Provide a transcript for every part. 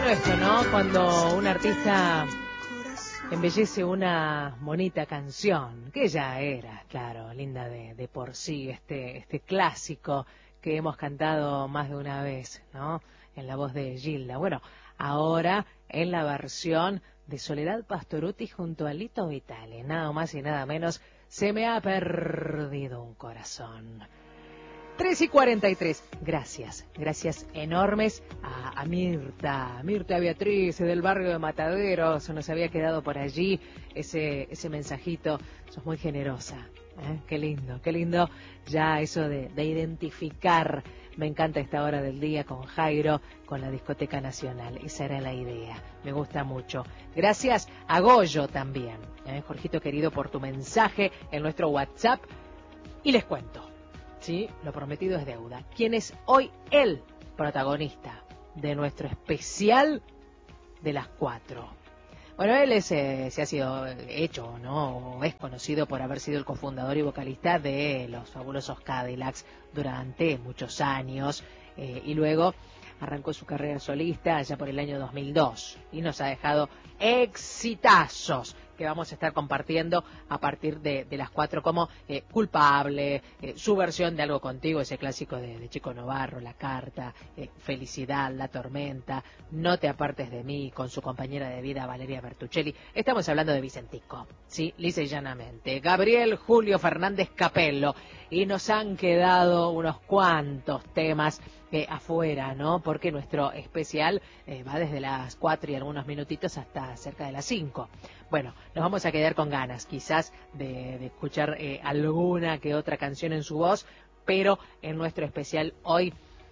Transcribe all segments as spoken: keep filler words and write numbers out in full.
bueno esto, ¿no? Cuando un artista embellece una bonita canción, que ya era, claro, linda de, de por sí, este, este clásico que hemos cantado más de una vez, ¿no? En la voz de Gilda. Bueno, ahora en la versión de Soledad Pastorutti junto a Lito Vitale, nada más y nada menos, Se me ha perdido un corazón. tres y cuarenta y tres. Gracias, gracias enormes a, a Mirta, Mirta Beatriz del barrio de Mataderos, nos había quedado por allí ese, ese mensajito, sos muy generosa, ¿eh? Qué lindo, qué lindo ya eso de, de identificar, me encanta esta hora del día con Jairo, con la Discoteca Nacional, esa era la idea, me gusta mucho. Gracias a Goyo también, ¿eh? Jorgito querido, por tu mensaje en nuestro WhatsApp, y les cuento. Sí, lo prometido es deuda. ¿Quién es hoy el protagonista de nuestro especial de las cuatro? Bueno, él es, eh, se ha sido hecho, ¿no? O es conocido por haber sido el cofundador y vocalista de los fabulosos Cadillacs durante muchos años, eh, y luego arrancó su carrera solista allá por el año dos mil dos y nos ha dejado exitazos que vamos a estar compartiendo a partir de, de las cuatro, como eh, Culpable, eh, su versión de Algo Contigo, ese clásico de, de Chico Novarro, La Carta, eh, Felicidad, La Tormenta, No te apartes de mí, con su compañera de vida Valeria Bertuccelli. Estamos hablando de Vicentico, sí, lisa y llanamente. Gabriel Julio Fernández Capello, y nos han quedado unos cuantos temas eh, afuera, ¿no? Porque nuestro especial eh, va desde las cuatro y algunos minutitos hasta cerca de las cinco. Bueno, nos vamos a quedar con ganas quizás de, de escuchar eh, alguna que otra canción en su voz, pero en nuestro especial hoy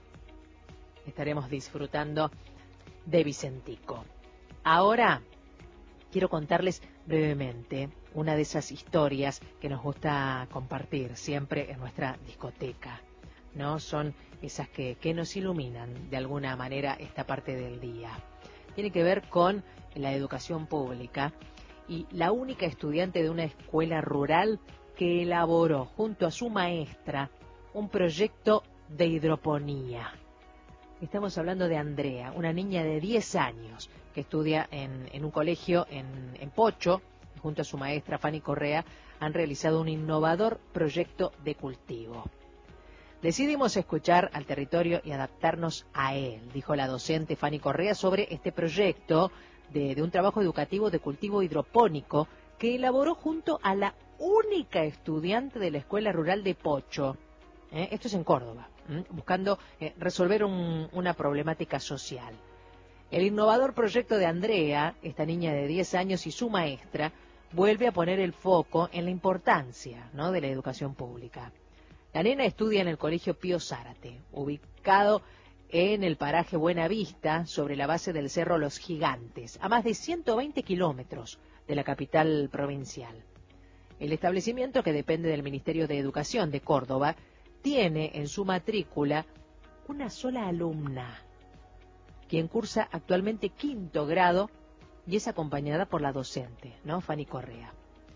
estaremos disfrutando de Vicentico. Ahora quiero contarles brevemente una de esas historias que nos gusta compartir siempre en nuestra discoteca, ¿no? Son esas que, que nos iluminan de alguna manera esta parte del día. Tiene que ver con la educación pública y la única estudiante de una escuela rural que elaboró junto a su maestra un proyecto de hidroponía. Estamos hablando de Andrea, una niña de diez años que estudia en, en un colegio en, en Pocho. Junto a su maestra Fanny Correa han realizado un innovador proyecto de cultivo. Decidimos escuchar al territorio y adaptarnos a él, dijo la docente Fanny Correa sobre este proyecto de, de un trabajo educativo de cultivo hidropónico que elaboró junto a la única estudiante de la escuela rural de Pocho. ¿Eh? Esto es en Córdoba, ¿eh? buscando eh, resolver un, una problemática social. El innovador proyecto de Andrea, esta niña de diez años, y su maestra, vuelve a poner el foco en la importancia, ¿no?, de la educación pública. La nena estudia en el Colegio Pío Zárate, ubicado en el paraje Buena Vista, sobre la base del Cerro Los Gigantes, a más de ciento veinte kilómetros de la capital provincial. El establecimiento, que depende del Ministerio de Educación de Córdoba, tiene en su matrícula una sola alumna, quien cursa actualmente quinto grado y es acompañada por la docente, ¿no?, Fanny Correa.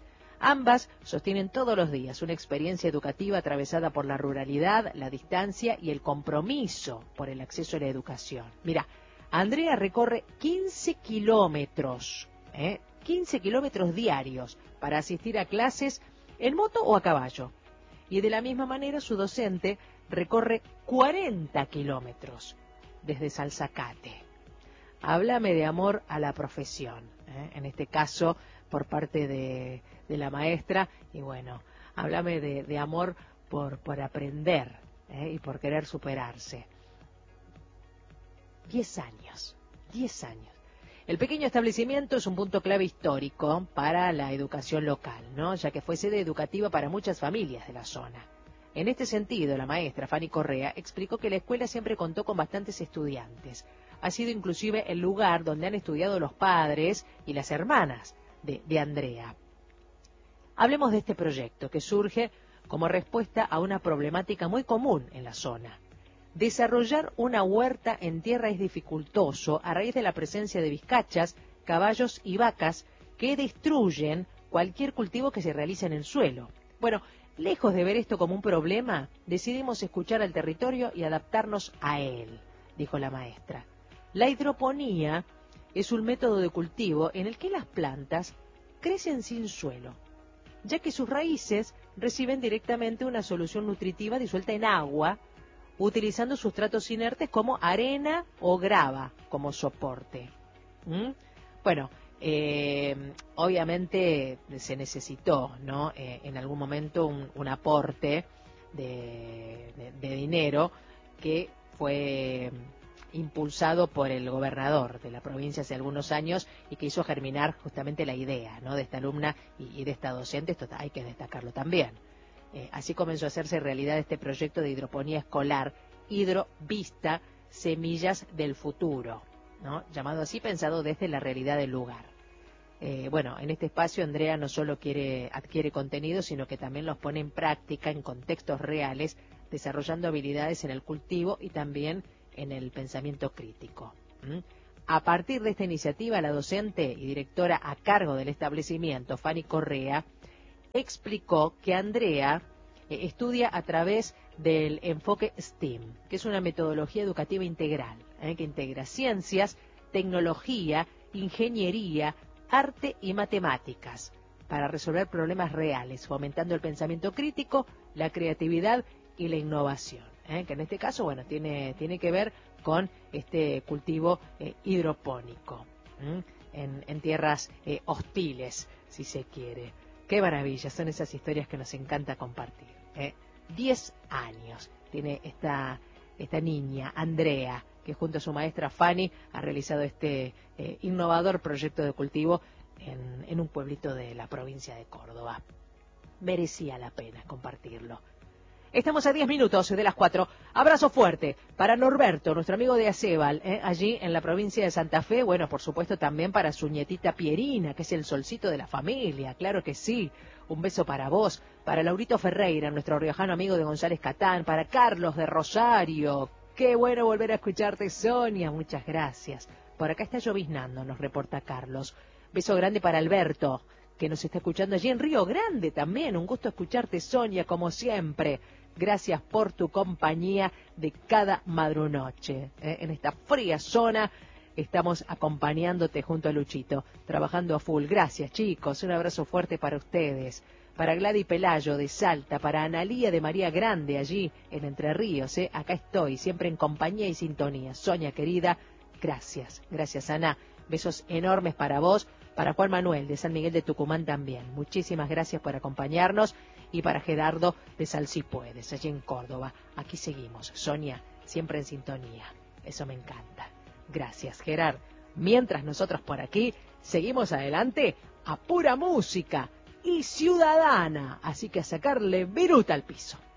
Ambas sostienen todos los días una experiencia educativa atravesada por la ruralidad, la distancia y el compromiso por el acceso a la educación. Mira, Andrea recorre quince kilómetros, ¿eh? quince kilómetros diarios para asistir a clases en moto o a caballo. Y de la misma manera su docente recorre cuarenta kilómetros desde Salzacate. Háblame de amor a la profesión, ¿eh? en este caso por parte de, de la maestra, y bueno, háblame de, de amor por, por aprender, ¿eh? y por querer superarse. Diez años, diez años. El pequeño establecimiento es un punto clave histórico para la educación local, ¿no?, ya que fue sede educativa para muchas familias de la zona. En este sentido, la maestra Fanny Correa explicó que la escuela siempre contó con bastantes estudiantes. Ha sido inclusive el lugar donde han estudiado los padres y las hermanas de, de Andrea. Hablemos de este proyecto que surge como respuesta a una problemática muy común en la zona. Desarrollar una huerta en tierra es dificultoso a raíz de la presencia de vizcachas, caballos y vacas que destruyen cualquier cultivo que se realice en el suelo. Bueno, lejos de ver esto como un problema, decidimos escuchar al territorio y adaptarnos a él, dijo la maestra. La hidroponía es un método de cultivo en el que las plantas crecen sin suelo, ya que sus raíces reciben directamente una solución nutritiva disuelta en agua, utilizando sustratos inertes como arena o grava como soporte. ¿Mm? Bueno, eh, obviamente se necesitó, ¿no? Eh, en algún momento un, un aporte de, de, de dinero que fue impulsado por el gobernador de la provincia hace algunos años y que hizo germinar justamente la idea, ¿no?, de esta alumna y, y de esta docente. Esto hay que destacarlo también. Eh, así comenzó a hacerse realidad este proyecto de hidroponía escolar, Hidrovista, Semillas del Futuro, ¿no?, llamado así, pensado desde la realidad del lugar. Eh, bueno, en este espacio Andrea no solo quiere, adquiere contenidos, sino que también los pone en práctica en contextos reales, desarrollando habilidades en el cultivo y también en el pensamiento crítico. ¿Mm? A partir de esta iniciativa, la docente y directora a cargo del establecimiento, Fanny Correa, explicó que Andrea eh, estudia a través del enfoque STEAM, que es una metodología educativa integral, eh, que integra ciencias, tecnología, ingeniería, arte y matemáticas para resolver problemas reales, fomentando el pensamiento crítico, la creatividad y la innovación, ¿eh? que en este caso, bueno, tiene, tiene que ver con este cultivo eh, hidropónico, ¿eh? en, en tierras eh, hostiles, si se quiere. Qué maravilla, son esas historias que nos encanta compartir. ¿eh? Diez años tiene esta, esta niña, Andrea, que junto a su maestra Fanny ha realizado este eh, innovador proyecto de cultivo en, en un pueblito de la provincia de Córdoba. Merecía la pena compartirlo. Estamos a diez minutos de las cuatro. Abrazo fuerte para Norberto, nuestro amigo de Acebal, ¿eh? allí en la provincia de Santa Fe. Bueno, por supuesto también para su nietita Pierina, que es el solcito de la familia, claro que sí. Un beso para vos, para Laurito Ferreira, nuestro riojano amigo de González Catán, para Carlos de Rosario. Qué bueno volver a escucharte, Sonia, muchas gracias. Por acá está lloviznando, nos reporta Carlos. Beso grande para Alberto, que nos está escuchando allí en Río Grande también. Un gusto escucharte, Sonia, como siempre. Gracias por tu compañía de cada madrunoche. ¿eh? En esta fría zona estamos acompañándote junto a Luchito, trabajando a full. Gracias, chicos. Un abrazo fuerte para ustedes. Para Gladys Pelayo de Salta, para Analía de María Grande allí en Entre Ríos. ¿eh? Acá estoy, siempre en compañía y sintonía. Sonia, querida, gracias. Gracias, Ana. Besos enormes para vos. Para Juan Manuel de San Miguel de Tucumán también. Muchísimas gracias por acompañarnos. Y para Gerardo de Sal Si Puedes, allí en Córdoba. Aquí seguimos. Sonia, siempre en sintonía. Eso me encanta. Gracias, Gerard. Mientras nosotros por aquí seguimos adelante a pura música y ciudadana. Así que a sacarle viruta al piso.